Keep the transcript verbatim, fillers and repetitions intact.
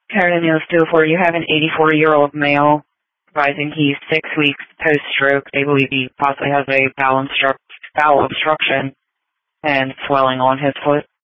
Karen News two oh four, you have an eighty-four-year-old male advising he's six weeks post-stroke. They believe he possibly has a bowel, instru- bowel obstruction and swelling on his foot.